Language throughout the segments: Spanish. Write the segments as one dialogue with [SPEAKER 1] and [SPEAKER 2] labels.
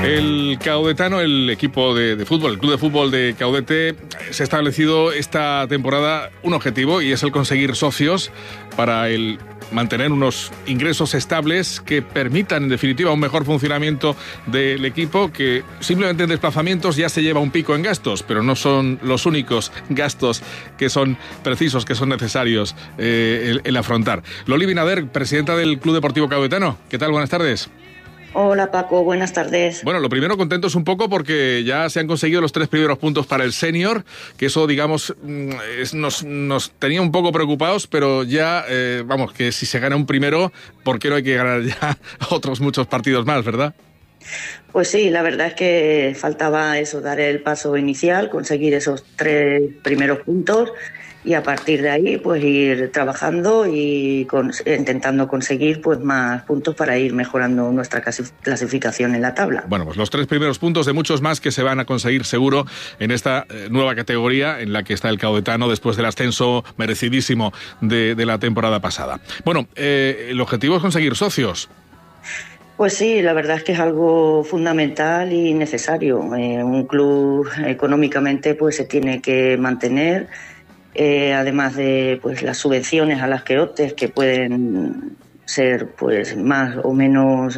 [SPEAKER 1] El Caudetano, el equipo de fútbol, el club de fútbol de Caudete, se ha establecido esta temporada un objetivo y es el conseguir socios para el mantener unos ingresos estables que permitan, en definitiva, un mejor funcionamiento del equipo, que simplemente en desplazamientos ya se lleva un pico en gastos, pero no son los únicos gastos que son precisos, que son necesarios el afrontar. Loli Binader, presidenta del Club Deportivo Caudetano. ¿Qué tal? Buenas tardes.
[SPEAKER 2] Hola Paco, buenas tardes.
[SPEAKER 1] Bueno, lo primero, contentos un poco porque ya se han conseguido los 3 primeros puntos para el senior, que eso, digamos, nos tenía un poco preocupados, pero ya, vamos, que si se gana un primero, ¿por qué no hay que ganar ya otros muchos partidos más, verdad?
[SPEAKER 2] Pues sí, la verdad es que faltaba eso, dar el paso inicial, conseguir esos 3 primeros puntos y a partir de ahí pues ir trabajando y intentando conseguir pues más puntos para ir mejorando nuestra clasificación en la tabla.
[SPEAKER 1] Bueno, pues los 3 primeros puntos de muchos más que se van a conseguir seguro en esta nueva categoría en la que está el Caudetano después del ascenso merecidísimo de la temporada pasada. Bueno, el objetivo es conseguir socios.
[SPEAKER 2] Pues sí, la verdad es que es algo fundamental y necesario. Un club económicamente pues se tiene que mantener. Además de pues las subvenciones a las que optes, que pueden ser pues más o menos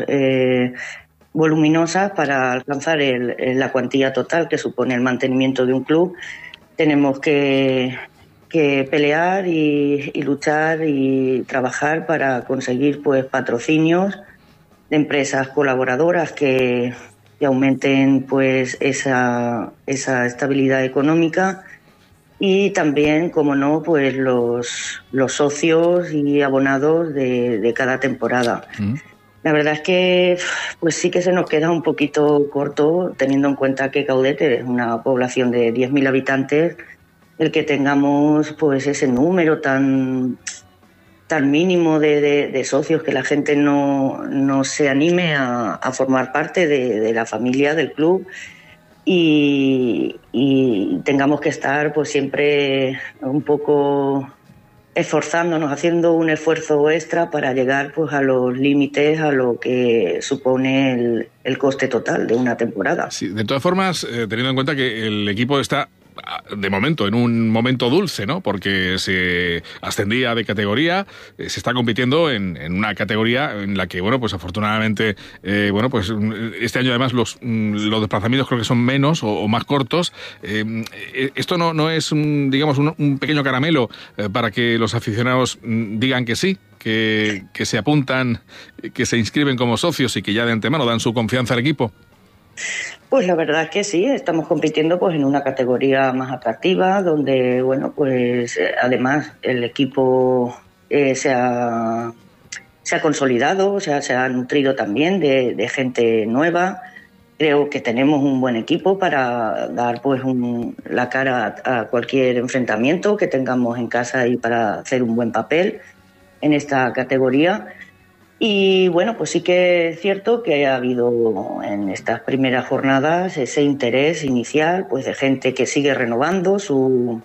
[SPEAKER 2] voluminosas para alcanzar la cuantía total que supone el mantenimiento de un club, tenemos que pelear y luchar y trabajar para conseguir pues patrocinios de empresas colaboradoras que aumenten pues esa estabilidad económica. Y también, como no, pues los socios y abonados de cada temporada. La verdad es que pues sí que se nos queda un poquito corto, teniendo en cuenta que Caudete es una población de 10.000 habitantes, el que tengamos pues ese número tan mínimo de socios, que la gente no se anime a formar parte de la familia del club. Y tengamos que estar pues siempre un poco esforzándonos, haciendo un esfuerzo extra para llegar pues a los límites, a lo que supone el coste total de una temporada.
[SPEAKER 1] Sí, de todas formas, teniendo en cuenta que el equipo está de momento en un momento dulce, ¿no? Porque se ascendía de categoría, se está compitiendo en una categoría en la que, bueno, pues afortunadamente, pues este año además los desplazamientos creo que son menos o más cortos. Esto no es un pequeño caramelo para que los aficionados digan que sí, que se apuntan, que se inscriben como socios y que ya de antemano dan su confianza al equipo.
[SPEAKER 2] Pues la verdad es que sí, estamos compitiendo pues en una categoría más atractiva, donde bueno pues además el equipo se ha consolidado, o sea, se ha nutrido también de gente nueva. Creo que tenemos un buen equipo para dar pues la cara a cualquier enfrentamiento que tengamos en casa y para hacer un buen papel en esta categoría. Y bueno, pues sí que es cierto que ha habido en estas primeras jornadas ese interés inicial pues de gente que sigue renovando su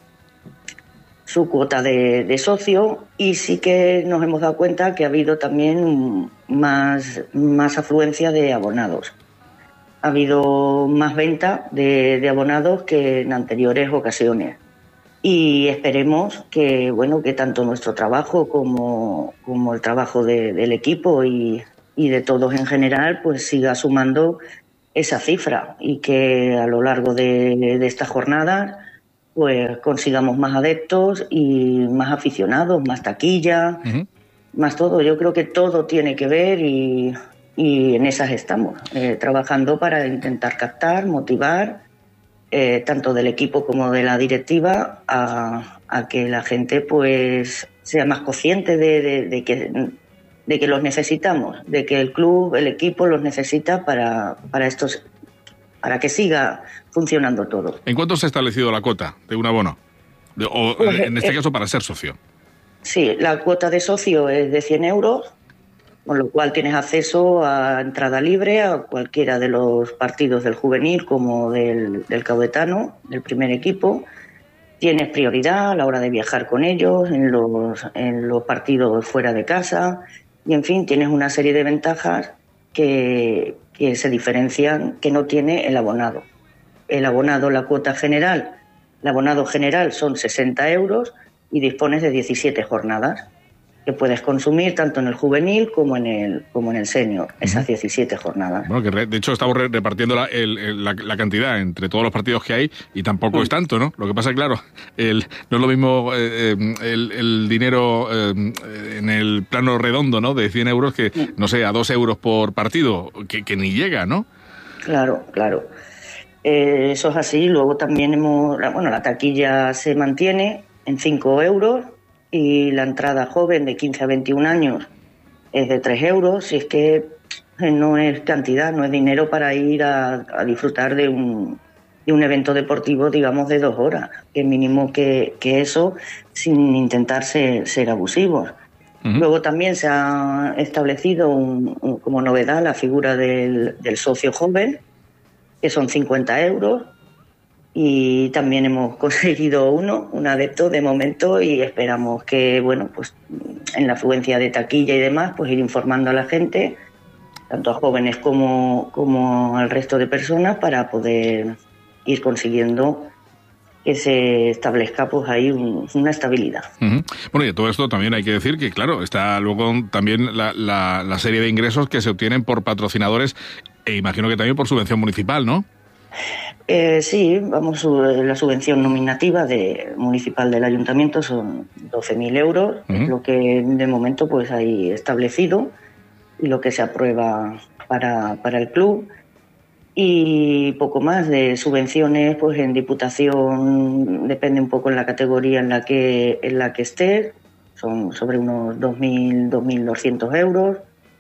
[SPEAKER 2] cuota de socio, y sí que nos hemos dado cuenta que ha habido también más afluencia de abonados. Ha habido más venta de abonados que en anteriores ocasiones. Y esperemos que tanto nuestro trabajo como el trabajo del equipo y de todos en general pues siga sumando esa cifra, y que a lo largo de estas jornadas pues consigamos más adeptos y más aficionados, más taquilla, más todo. Yo creo que todo tiene que ver y en esas estamos, trabajando para intentar captar, motivar, tanto del equipo como de la directiva, a que la gente pues sea más consciente de que los necesitamos, de que el club, el equipo los necesita para que siga funcionando todo.
[SPEAKER 1] ¿En cuánto se ha establecido la cuota de un abono? En este caso para ser socio.
[SPEAKER 2] Sí, la cuota de socio es de 100 euros, con lo cual tienes acceso a entrada libre a cualquiera de los partidos del juvenil como del Caudetano, del primer equipo. Tienes prioridad a la hora de viajar con ellos, en los partidos fuera de casa, y en fin, tienes una serie de ventajas que se diferencian, que no tiene el abonado. El abonado, el abonado general son 60 euros y dispones de 17 jornadas que puedes consumir tanto en el juvenil como en el senior, esas 17 jornadas.
[SPEAKER 1] Bueno, que de hecho estamos repartiendo la cantidad entre todos los partidos que hay y tampoco es tanto, ¿no? Lo que pasa es, claro, no es lo mismo el dinero en el plano redondo, ¿no?, de 100 euros que, no sé, a 2 euros por partido, que ni llega, ¿no?
[SPEAKER 2] Claro. Eso es así. Luego también la taquilla se mantiene en 5 euros y la entrada joven de 15 a 21 años es de 3 euros. Y es que no es cantidad, no es dinero para ir a disfrutar de un evento deportivo, digamos, de 2 horas. Que mínimo que eso, sin intentar ser abusivos. Luego también se ha establecido como novedad la figura del socio joven, que son 50 euros. Y también hemos conseguido un adepto de momento, y esperamos que, bueno, pues en la afluencia de taquilla y demás, pues ir informando a la gente, tanto a jóvenes como al resto de personas, para poder ir consiguiendo que se establezca pues ahí una estabilidad.
[SPEAKER 1] Bueno, y todo esto también hay que decir que, claro, está luego también la serie de ingresos que se obtienen por patrocinadores e imagino que también por subvención municipal, ¿no?
[SPEAKER 2] Sí, la subvención nominativa municipal del ayuntamiento son 12.000 euros, es lo que de momento pues hay establecido y lo que se aprueba para el club. Y poco más de subvenciones, pues en Diputación depende un poco en la categoría en la que esté, son sobre unos 2.200 euros.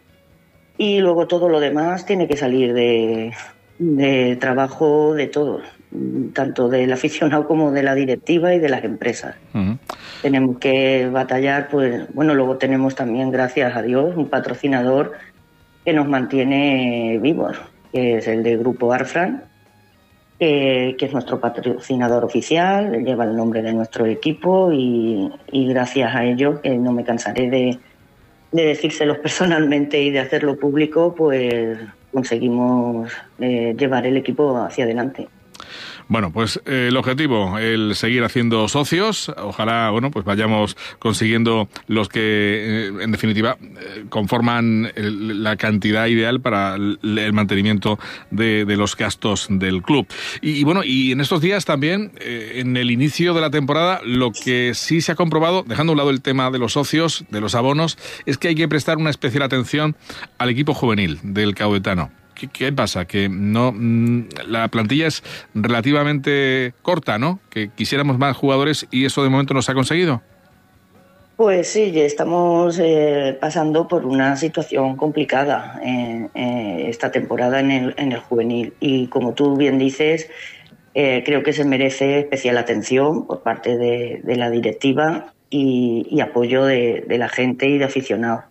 [SPEAKER 2] Y luego todo lo demás tiene que salir de trabajo de todos, tanto del aficionado como de la directiva y de las empresas. Tenemos que batallar, pues bueno, luego tenemos también, gracias a Dios, un patrocinador que nos mantiene vivos, que es el de Grupo Arfran, que es nuestro patrocinador oficial, lleva el nombre de nuestro equipo y gracias a ello, que no me cansaré de decírselos personalmente y de hacerlo público, pues conseguimos llevar el equipo hacia adelante.
[SPEAKER 1] Bueno, pues el objetivo, el seguir haciendo socios. Ojalá, bueno, pues vayamos consiguiendo los que, en definitiva, conforman la cantidad ideal para el mantenimiento de los gastos del club. Y bueno, y en estos días también, en el inicio de la temporada, lo que sí se ha comprobado, dejando a un lado el tema de los socios, de los abonos, es que hay que prestar una especial atención al equipo juvenil del Caudetano. ¿Qué pasa? Que no, la plantilla es relativamente corta, ¿no? Que quisiéramos más jugadores y eso de momento no se ha conseguido.
[SPEAKER 2] Pues sí, estamos pasando por una situación complicada esta temporada en el juvenil. Y como tú bien dices, creo que se merece especial atención por parte de la directiva y apoyo de la gente y de aficionados.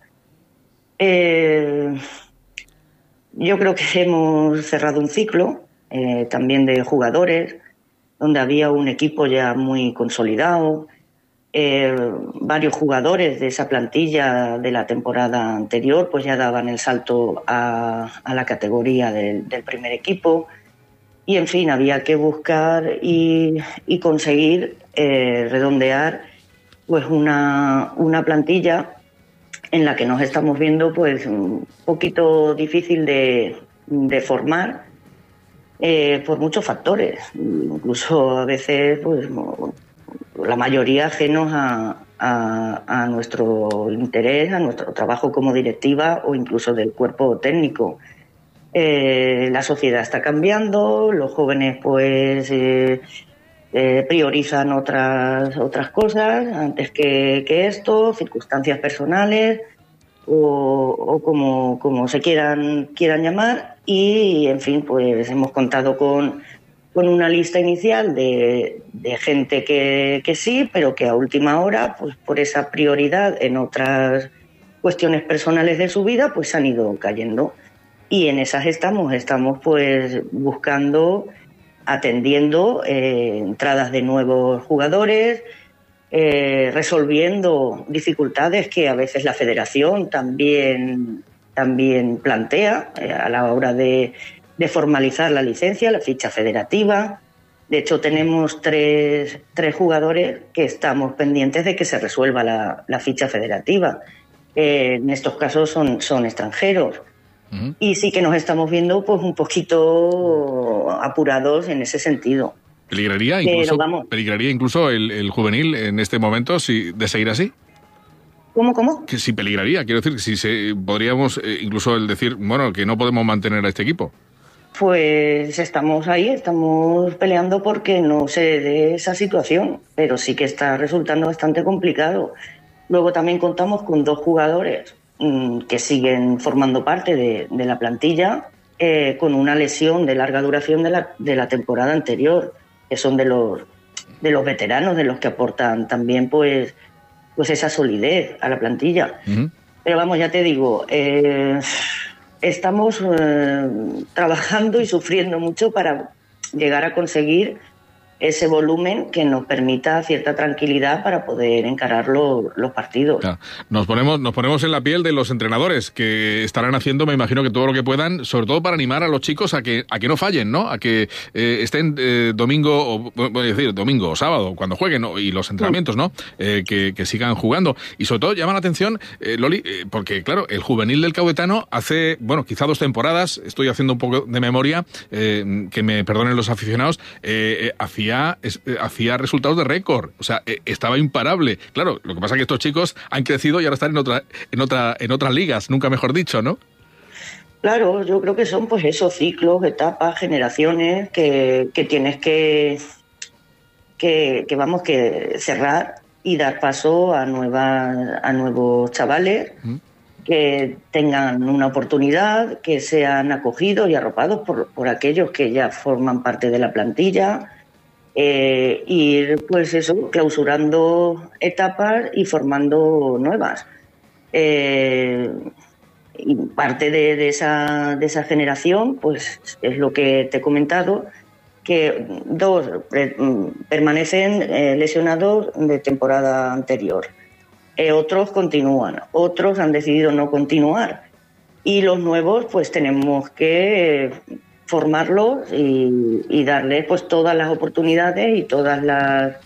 [SPEAKER 2] Yo creo que hemos cerrado un ciclo también de jugadores, donde había un equipo ya muy consolidado, varios jugadores de esa plantilla de la temporada anterior pues ya daban el salto a la categoría del primer equipo, y en fin, había que buscar y conseguir redondear pues una plantilla en la que nos estamos viendo pues un poquito difícil de formar por muchos factores, incluso a veces pues la mayoría ajenos a nuestro interés, a nuestro trabajo como directiva o incluso del cuerpo técnico. La sociedad está cambiando, los jóvenes pues priorizan otras cosas antes que esto, circunstancias personales o como se quieran llamar, y en fin, pues hemos contado con una lista inicial de gente que sí, pero que a última hora, pues por esa prioridad en otras cuestiones personales de su vida, pues han ido cayendo. Y en esas estamos pues buscando, atendiendo entradas de nuevos jugadores, resolviendo dificultades que a veces la federación también también plantea a la hora de formalizar la licencia, la ficha federativa. De hecho, tenemos tres jugadores que estamos pendientes de que se resuelva la ficha federativa. En estos casos son extranjeros. Uh-huh. Y sí que nos estamos viendo pues un poquito apurados en ese sentido.
[SPEAKER 1] ¿Peligraría incluso el juvenil en este momento de seguir así?
[SPEAKER 2] ¿Cómo?
[SPEAKER 1] Que si peligraría, quiero decir, si podríamos incluso el decir, bueno, que no podemos mantener a este equipo.
[SPEAKER 2] Pues estamos peleando porque no se dé esa situación, pero sí que está resultando bastante complicado. Luego también contamos con 2 jugadores que siguen formando parte de la plantilla con una lesión de larga duración de la temporada anterior, que son de los veteranos, de los que aportan también pues esa solidez a la plantilla. Uh-huh. Pero vamos, ya te digo, estamos trabajando y sufriendo mucho para llegar a conseguir ese volumen que nos permita cierta tranquilidad para poder encarar los partidos.
[SPEAKER 1] Claro. Nos ponemos en la piel de los entrenadores que estarán haciendo, me imagino que todo lo que puedan, sobre todo para animar a los chicos a que no fallen, ¿no? A que estén domingo o sábado cuando jueguen, ¿no? Y los entrenamientos, ¿no? Que sigan jugando. Y sobre todo llama la atención, Loli, porque claro, el juvenil del Caudetano hace, quizá 2 temporadas, estoy haciendo un poco de memoria, que me perdonen los aficionados, hacía resultados de récord, o sea, estaba imparable. Claro, lo que pasa es que estos chicos han crecido y ahora están en otras ligas, nunca mejor dicho, ¿no?
[SPEAKER 2] Claro, yo creo que son pues esos ciclos, etapas, generaciones que tienes que cerrar y dar paso a nuevos chavales que tengan una oportunidad, que sean acogidos y arropados por aquellos que ya forman parte de la plantilla. Ir pues eso, clausurando etapas y formando nuevas. Y parte de esa generación pues es lo que te he comentado, que 2 permanecen lesionados de temporada anterior, otros continúan, otros han decidido no continuar, y los nuevos pues tenemos que formarlos y darles pues todas las oportunidades y todas la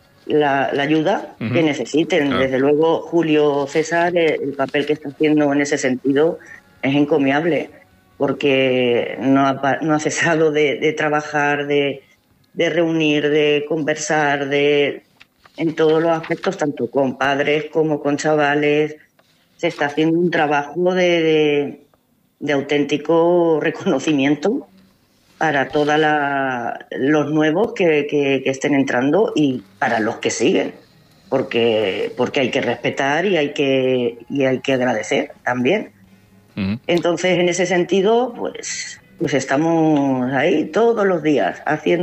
[SPEAKER 2] ayuda que necesiten. Claro. Desde luego Julio César, el papel que está haciendo en ese sentido es encomiable, porque no ha cesado de trabajar, de reunir, de conversar, en todos los aspectos, tanto con padres como con chavales. Se está haciendo un trabajo de auténtico reconocimiento para todos los nuevos que estén entrando y para los que siguen, porque hay que respetar y hay que agradecer también. Uh-huh. Entonces, en ese sentido, pues estamos ahí todos los días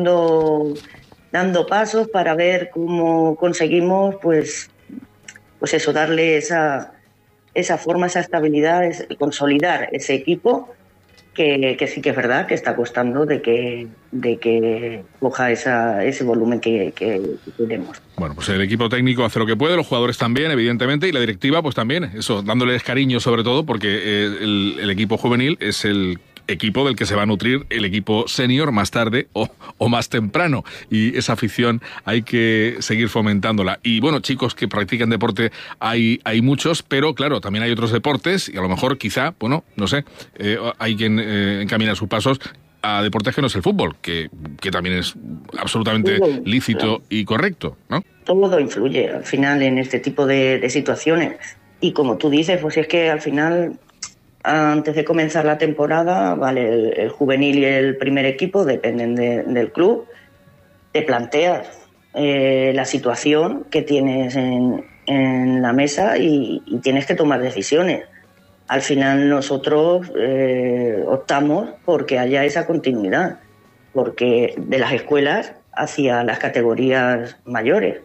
[SPEAKER 2] dando pasos para ver cómo conseguimos pues eso, darle esa forma, esa estabilidad, consolidar ese equipo que sí que es verdad que está costando de que coja ese volumen que queremos.
[SPEAKER 1] Bueno, pues el equipo técnico hace lo que puede, los jugadores también, evidentemente, y la directiva pues también, eso, dándoles cariño sobre todo, porque el equipo juvenil es el equipo del que se va a nutrir el equipo senior más tarde o más temprano, y esa afición hay que seguir fomentándola. Y bueno, chicos que practican deporte hay muchos, pero claro, también hay otros deportes y a lo mejor quizá, no sé, hay quien encamina sus pasos a deportes que no es el fútbol, que también es absolutamente lícito y correcto, ¿no?
[SPEAKER 2] Todo influye al final en este tipo de situaciones, y como tú dices, pues es que al final, antes de comenzar la temporada, vale, el juvenil y el primer equipo dependen del club. Te planteas la situación que tienes en la mesa y tienes que tomar decisiones. Al final nosotros optamos porque haya esa continuidad, porque de las escuelas hacia las categorías mayores.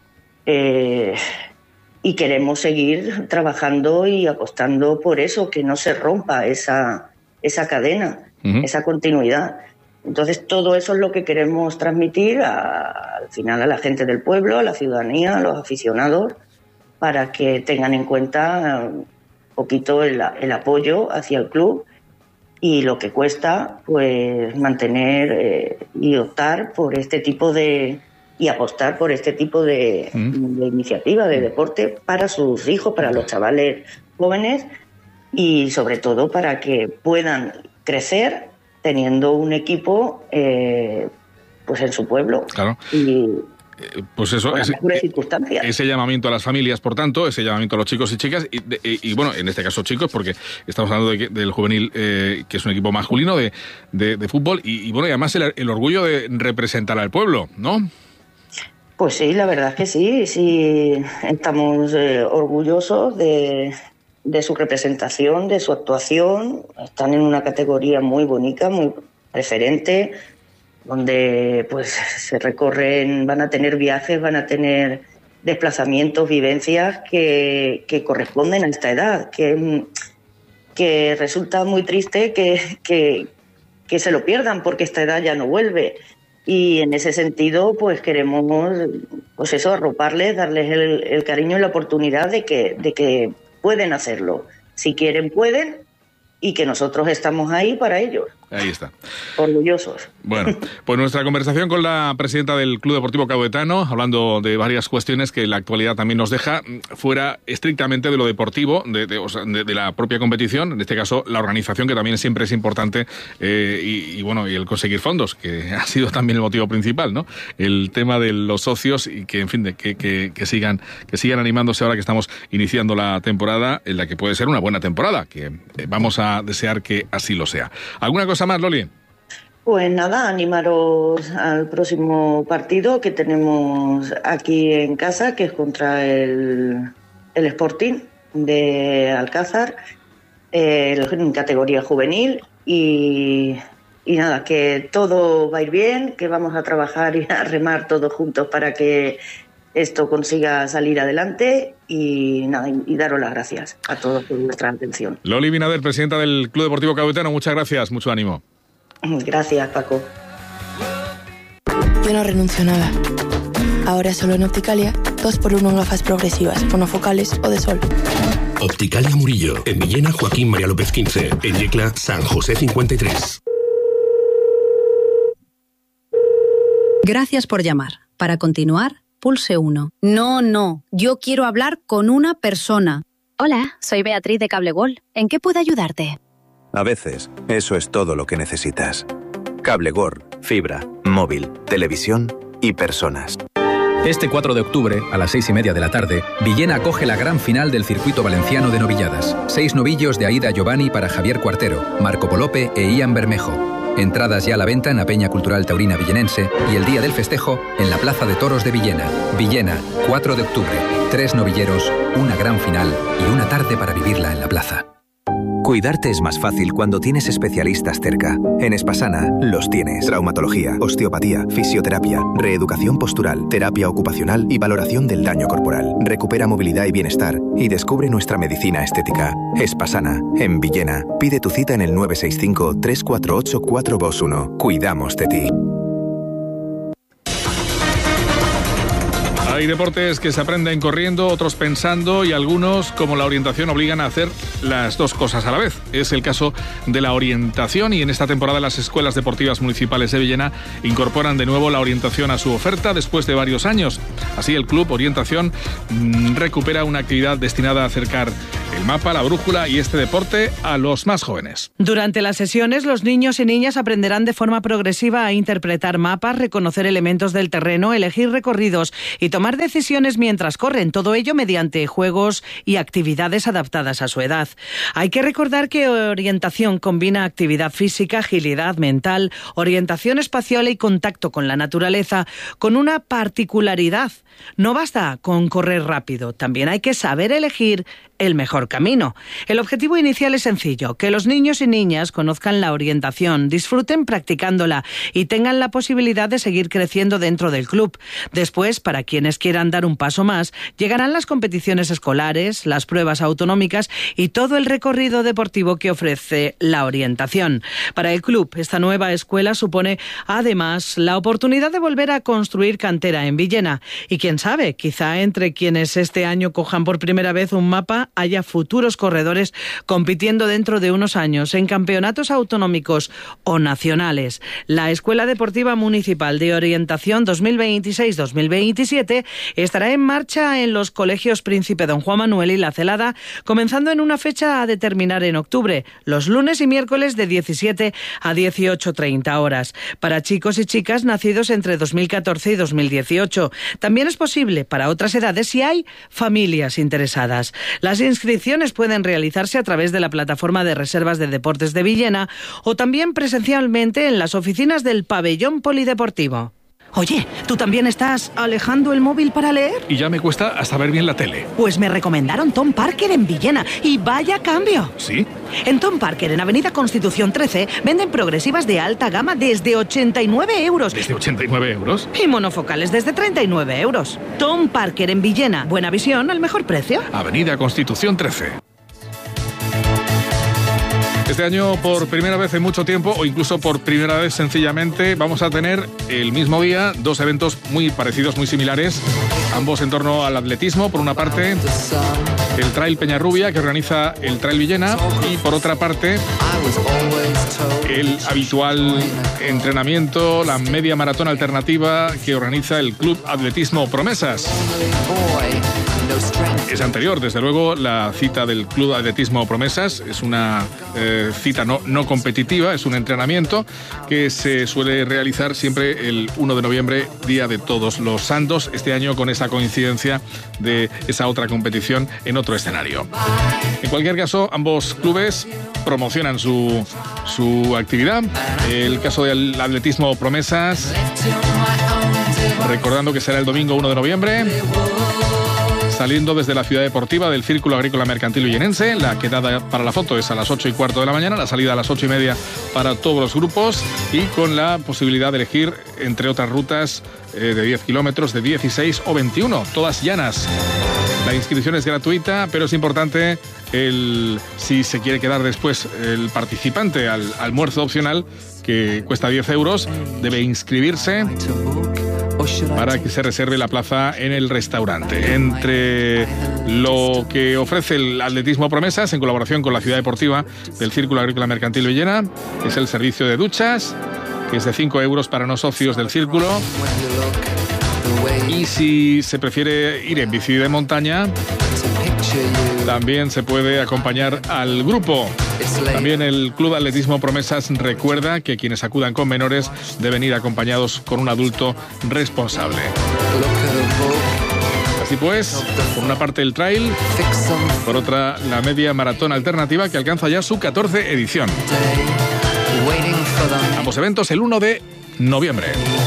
[SPEAKER 2] Y queremos seguir trabajando y apostando por eso, que no se rompa esa cadena, esa continuidad. Entonces, todo eso es lo que queremos transmitir al final a la gente del pueblo, a la ciudadanía, a los aficionados, para que tengan en cuenta poquito el apoyo hacia el club y lo que cuesta pues mantener y optar por este tipo y apostar por este tipo de iniciativa de deporte para sus hijos, para los chavales jóvenes y sobre todo para que puedan crecer teniendo un equipo pues en su pueblo.
[SPEAKER 1] Claro.
[SPEAKER 2] Y
[SPEAKER 1] pues eso,
[SPEAKER 2] ese
[SPEAKER 1] llamamiento a las familias, por tanto, ese llamamiento a los chicos y chicas, y bueno, en este caso chicos, porque estamos hablando del juvenil, que es un equipo masculino de fútbol, y bueno, y además el orgullo de representar al pueblo, ¿no?
[SPEAKER 2] Pues sí, la verdad es que sí estamos orgullosos de su representación, de su actuación. Están en una categoría muy bonita, muy preferente, donde pues se recorren, van a tener viajes, van a tener desplazamientos, vivencias que corresponden a esta edad, que resulta muy triste que se lo pierdan porque esta edad ya no vuelve. Y en ese sentido pues queremos pues eso, arroparles, darles el cariño y la oportunidad de que pueden hacerlo. Si quieren, pueden, y que nosotros estamos ahí para ellos.
[SPEAKER 1] Ahí está.
[SPEAKER 2] Orgullosos.
[SPEAKER 1] Bueno, pues nuestra conversación con la presidenta del Club Deportivo Caudetano, hablando de varias cuestiones que la actualidad también nos deja, fuera estrictamente de lo deportivo, de la propia competición, en este caso la organización, que también siempre es importante, y el conseguir fondos, que ha sido también el motivo principal, ¿no? El tema de los socios y que, en fin, que sigan animándose ahora que estamos iniciando la temporada, en la que puede ser una buena temporada, que vamos a desear que así lo sea. ¿Alguna cosa más, Loli?
[SPEAKER 2] Pues nada, animaros al próximo partido que tenemos aquí en casa, que es contra el Sporting de Alcázar, en categoría juvenil, y nada, que todo va a ir bien, que vamos a trabajar y a remar todos juntos para que esto consiga salir adelante, y nada, y daros las gracias a todos por vuestra atención.
[SPEAKER 1] Loli Binader, presidenta del Club Deportivo Caudetano, muchas gracias, mucho ánimo.
[SPEAKER 2] Gracias, Paco.
[SPEAKER 3] Yo no renuncio a nada. Ahora solo en Opticalia, 2x1 en gafas progresivas, monofocales o de sol.
[SPEAKER 4] Opticalia Murillo, en Villena Joaquín María López 15, en Yecla San José 53.
[SPEAKER 5] Gracias por llamar. Para continuar, pulse 1. No, yo quiero hablar con una persona.
[SPEAKER 6] Hola, soy Beatriz de Cable World. ¿En qué puedo ayudarte?
[SPEAKER 7] A veces, eso es todo lo que necesitas. Cable World, fibra, móvil, televisión y personas.
[SPEAKER 8] Este 4 de octubre, a las 6:30 de la tarde, Villena acoge la gran final del circuito valenciano de novilladas. 6 novillos de Aida Giovanni para Javier Cuartero, Marco Polope e Ian Bermejo. Entradas ya a la venta en la Peña Cultural Taurina Villenense y el día del festejo en la Plaza de Toros de Villena. Villena, 4 de octubre. 3 novilleros, una gran final y una tarde para vivirla en la plaza.
[SPEAKER 7] Cuidarte es más fácil cuando tienes especialistas cerca. En Espasana los tienes. Traumatología, osteopatía, fisioterapia, reeducación postural, terapia ocupacional y valoración del daño corporal. Recupera movilidad y bienestar y descubre nuestra medicina estética. Espasana, en Villena. Pide tu cita en el 965-348-421. Cuidamos de ti.
[SPEAKER 1] Hay deportes que se aprenden corriendo, otros pensando, y algunos, como la orientación, obligan a hacer las dos cosas a la vez. Es el caso de la orientación, y en esta temporada las escuelas deportivas municipales de Villena incorporan de nuevo la orientación a su oferta después de varios años. Así, el Club Orientación recupera una actividad destinada a acercar el mapa, la brújula y este deporte a los más jóvenes.
[SPEAKER 9] Durante las sesiones, los niños y niñas aprenderán de forma progresiva a interpretar mapas, reconocer elementos del terreno, elegir recorridos y tomar decisiones mientras corren, todo ello mediante juegos y actividades adaptadas a su edad. Hay que recordar que orientación combina actividad física, agilidad mental, orientación espacial y contacto con la naturaleza, con una particularidad. No basta con correr rápido, también hay que saber elegir el mejor camino. El objetivo inicial es sencillo: que los niños y niñas conozcan la orientación, disfruten practicándola y tengan la posibilidad de seguir creciendo dentro del club. Después, para quienes quieran dar un paso más, llegarán las competiciones escolares, las pruebas autonómicas y todo el recorrido deportivo que ofrece la orientación. Para el club, esta nueva escuela supone además la oportunidad de volver a construir cantera en Villena. Y quién sabe, quizá entre quienes este año cojan por primera vez un mapa haya futuros corredores compitiendo dentro de unos años en campeonatos autonómicos o nacionales. La Escuela Deportiva Municipal de Orientación 2026-2027 estará en marcha en los colegios Príncipe Don Juan Manuel y La Celada, comenzando en una fecha a determinar en octubre, los lunes y miércoles de 17 a 18:30 horas, para chicos y chicas nacidos entre 2014 y 2018. También es posible para otras edades si hay familias interesadas. Las inscripciones pueden realizarse a través de la plataforma de reservas de deportes de Villena o también presencialmente en las oficinas del pabellón polideportivo. Oye, ¿tú también estás alejando el móvil para leer?
[SPEAKER 1] Y ya me cuesta hasta ver bien la tele.
[SPEAKER 9] Pues me recomendaron Tom Parker en Villena y vaya cambio.
[SPEAKER 1] ¿Sí?
[SPEAKER 9] En Tom Parker, en Avenida Constitución 13, venden progresivas de alta gama desde 89 euros.
[SPEAKER 1] ¿Desde 89 euros?
[SPEAKER 9] Y monofocales desde 39 euros. Tom Parker en Villena. Buena visión al mejor precio.
[SPEAKER 1] Avenida Constitución 13. Este año, por primera vez en mucho tiempo, o incluso por primera vez sencillamente, vamos a tener el mismo día dos eventos muy parecidos, muy similares, ambos en torno al atletismo. Por una parte, el Trail Peñarrubia, que organiza el Trail Villena, y por otra parte, el habitual entrenamiento, la media maratón alternativa que organiza el Club Atletismo Promesas. Es anterior, desde luego, la cita del Club Atletismo Promesas. Es una cita no competitiva, es un entrenamiento que se suele realizar siempre el 1 de noviembre, Día de Todos los Santos, este año con esa coincidencia de esa otra competición en otro escenario. En cualquier caso, ambos clubes promocionan su actividad. El caso del Atletismo Promesas, recordando que será el domingo 1 de noviembre, saliendo desde la ciudad deportiva del Círculo Agrícola Mercantil Villenense. La quedada para la foto es a las 8:15 de la mañana, la salida a las 8:30 para todos los grupos, y con la posibilidad de elegir, entre otras rutas, de 10 kilómetros, de 16 o 21, todas llanas. La inscripción es gratuita, pero es importante, si se quiere quedar después el participante al almuerzo opcional, que cuesta 10 euros, debe inscribirse para que se reserve la plaza en el restaurante. Entre lo que ofrece el Atletismo Promesas, en colaboración con la ciudad deportiva del Círculo Agrícola Mercantil Villena, es el servicio de duchas, que es de 5 euros para no socios del círculo. Y si se prefiere ir en bici de montaña, también se puede acompañar al grupo. También el Club Atletismo Promesas recuerda que quienes acudan con menores deben ir acompañados con un adulto responsable. Así pues, por una parte el trail, por otra la media maratón alternativa, que alcanza ya su 14 edición. Ambos eventos el 1 de noviembre.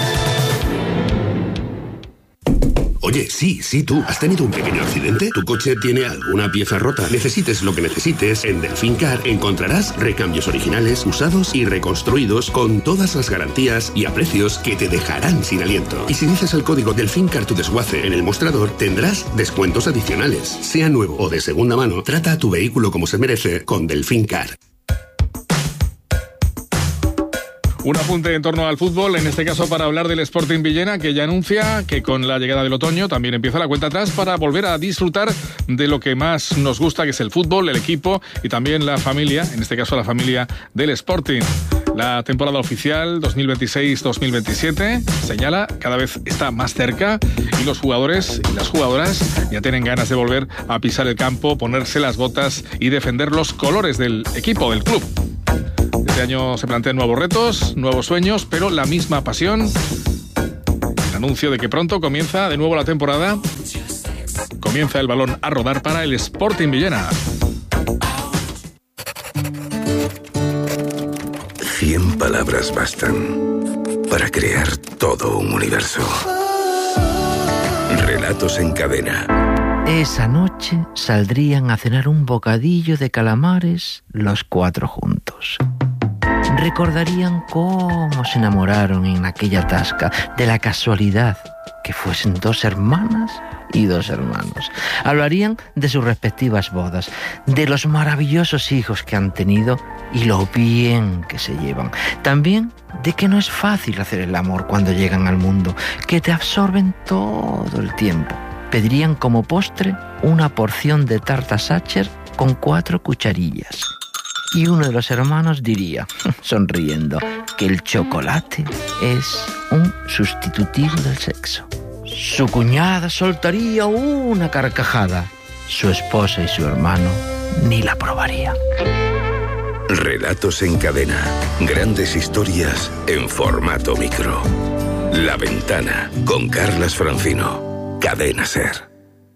[SPEAKER 4] Oye, sí, tú. ¿Has tenido un pequeño accidente? ¿Tu coche tiene alguna pieza rota? Necesites lo que necesites, en Delfín Car encontrarás recambios originales, usados y reconstruidos con todas las garantías y a precios que te dejarán sin aliento. Y si dices el código Delfín Car to Desguace en el mostrador, tendrás descuentos adicionales. Sea nuevo o de segunda mano, trata a tu vehículo como se merece con Delfín Car.
[SPEAKER 1] Un apunte en torno al fútbol, en este caso para hablar del Sporting Villena, que ya anuncia que con la llegada del otoño también empieza la cuenta atrás para volver a disfrutar de lo que más nos gusta, que es el fútbol, el equipo y también la familia, en este caso la familia del Sporting. La temporada oficial 2026-2027, señala, cada vez está más cerca, y los jugadores y las jugadoras ya tienen ganas de volver a pisar el campo, ponerse las botas y defender los colores del equipo, del club. Este año se plantean nuevos retos, nuevos sueños, pero la misma pasión. El anuncio de que pronto comienza de nuevo la temporada. Comienza el balón a rodar para el Sporting Villena.
[SPEAKER 10] 100 palabras bastan para crear todo un universo. Relatos en cadena.
[SPEAKER 11] Esa noche saldrían a cenar un bocadillo de calamares los 4 juntos. Recordarían cómo se enamoraron en aquella tasca, de la casualidad que fuesen 2 hermanas y 2 hermanos. Hablarían de sus respectivas bodas, de los maravillosos hijos que han tenido y lo bien que se llevan. También de que no es fácil hacer el amor cuando llegan al mundo, que te absorben todo el tiempo. Pedirían como postre una porción de tarta Sacher con 4 cucharillas. Y uno de los hermanos diría, sonriendo, que el chocolate es un sustitutivo del sexo. Su cuñada soltaría una carcajada. Su esposa y su hermano ni la probarían.
[SPEAKER 10] Relatos en cadena. Grandes historias en formato micro. La Ventana, con Carlas Francino. Cadena SER.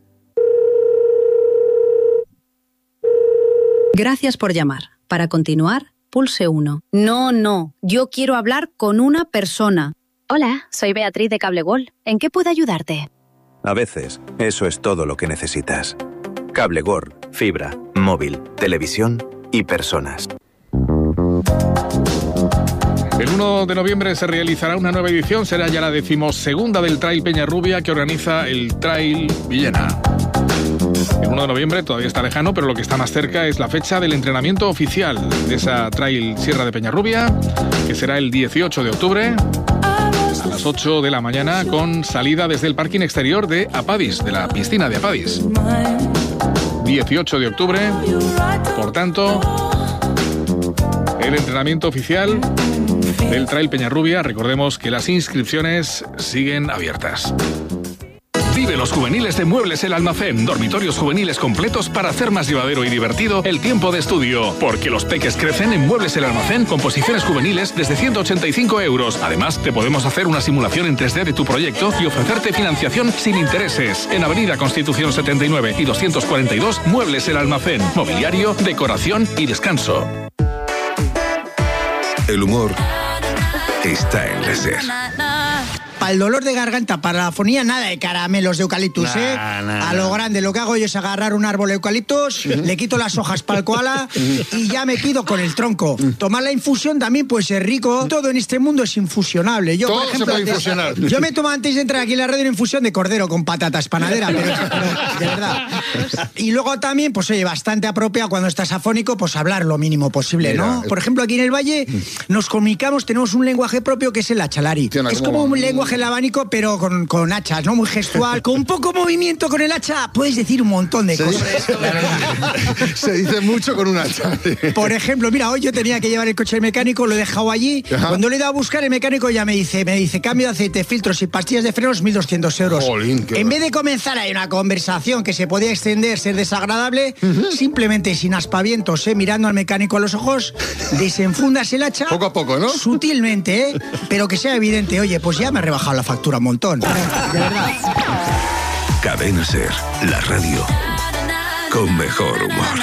[SPEAKER 5] Gracias por llamar. Para continuar, pulse 1. No, yo quiero hablar con una persona.
[SPEAKER 6] Hola, soy Beatriz de Cable World. ¿En qué puedo ayudarte?
[SPEAKER 7] A veces, eso es todo lo que necesitas. Cable World, fibra, móvil, televisión y personas.
[SPEAKER 1] El 1 de noviembre se realizará una nueva edición, será ya la 12ª del Trail Peñarrubia que organiza el Trail Villena. El 1 de noviembre todavía está lejano, pero lo que está más cerca es la fecha del entrenamiento oficial de esa Trail Sierra de Peñarrubia, que será el 18 de octubre a las 8 de la mañana, con salida desde el parking exterior de Apadis, de la piscina de Apadis. 18 de octubre, por tanto, el entrenamiento oficial del Trail Peñarrubia. Recordemos que las inscripciones siguen abiertas. Vive los juveniles de Muebles El Almacén. Dormitorios juveniles completos para hacer más llevadero y divertido el tiempo de estudio. Porque los peques crecen en Muebles El Almacén con posiciones juveniles desde 185 euros. Además, te podemos hacer una simulación en 3D de tu proyecto y ofrecerte financiación sin intereses. En Avenida Constitución 79 y 242, Muebles El Almacén. Mobiliario, decoración y descanso.
[SPEAKER 10] El humor está en la SER.
[SPEAKER 12] Para el dolor de garganta, para la afonía, nada de caramelos de eucaliptus, A lo grande, lo que hago yo es agarrar un árbol de eucaliptus, le quito las hojas para el koala y ya me quedo con el tronco. Tomar la infusión también puede ser rico. Todo en este mundo es infusionable. Yo,
[SPEAKER 13] todo
[SPEAKER 12] por ejemplo,
[SPEAKER 13] se puede infusionar.
[SPEAKER 12] Yo me tomo antes de entrar aquí en la radio una infusión de cordero con patatas panadera, pero de verdad. Y luego también, pues oye, bastante apropiado cuando estás afónico, pues hablar lo mínimo posible, ¿no? Por ejemplo, aquí en el Valle nos comunicamos, tenemos un lenguaje propio que es el achalari. Es como un lenguaje el abanico, pero con hachas, ¿no? Muy gestual. Con poco movimiento con el hacha puedes decir un montón de cosas.
[SPEAKER 13] Se dice mucho con un hacha.
[SPEAKER 12] Por ejemplo, mira, hoy yo tenía que llevar el coche al mecánico, lo he dejado allí. Ajá. Cuando le he ido a buscar, el mecánico ya me dice, cambio de aceite, filtros y pastillas de frenos, 1.200 euros.
[SPEAKER 13] Jolín,
[SPEAKER 12] en vez de comenzar ahí una conversación que se podía extender, ser desagradable, simplemente sin aspavientos, mirando al mecánico a los ojos, desenfundas el hacha.
[SPEAKER 13] Poco a poco, ¿no?
[SPEAKER 12] Sutilmente, pero que sea evidente. Oye, pues ya me ha rebajado la factura un montón. De verdad.
[SPEAKER 10] Cadena SER, la radio con mejor humor.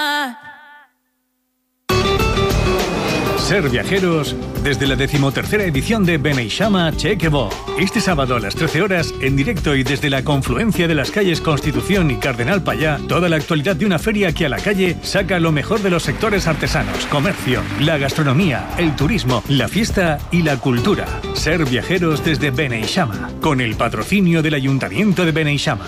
[SPEAKER 14] Ser viajeros desde la 13ª edición de Beneishama Chequebo. Este sábado a las 13 horas, en directo y desde la confluencia de las calles Constitución y Cardenal Payá, toda la actualidad de una feria que a la calle saca lo mejor de los sectores artesanos, comercio, la gastronomía, el turismo, la fiesta y la cultura. Ser viajeros desde Beneishama, con el patrocinio del Ayuntamiento de Beneishama.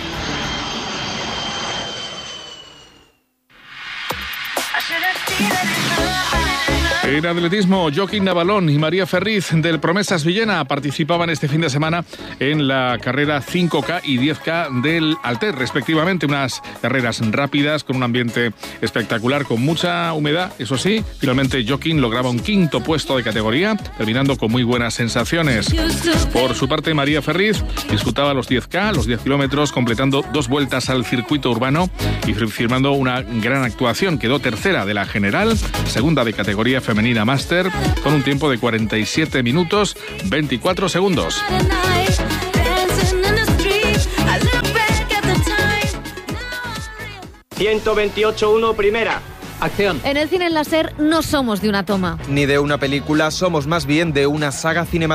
[SPEAKER 1] En atletismo, Joaquín Navalón y María Ferriz del Promesas Villena participaban este fin de semana en la carrera 5K y 10K del Alter, respectivamente. Unas carreras rápidas con un ambiente espectacular, con mucha humedad. Eso sí, finalmente Joaquín lograba un 5º puesto de categoría, terminando con muy buenas sensaciones. Por su parte, María Ferriz disputaba los 10K, los 10 kilómetros, completando 2 vueltas al circuito urbano y firmando una gran actuación. Quedó tercera de la general, segunda de categoría femenina máster, con un tiempo de 47 minutos 24 segundos.
[SPEAKER 15] 128.1 primera.
[SPEAKER 16] Acción.
[SPEAKER 17] En el cine en la SER no somos de una toma.
[SPEAKER 16] Ni de una película, somos más bien de una saga cinematográfica.